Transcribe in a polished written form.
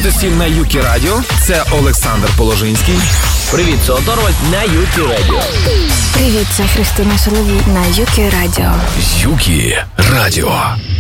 Привіт усім на Юкі Радіо. Це Олександр Положинський. Привіт, це Оторвальд на Юкі Радіо. Привіт, це Христина Соловій на Юкі Радіо. Юкі Радіо.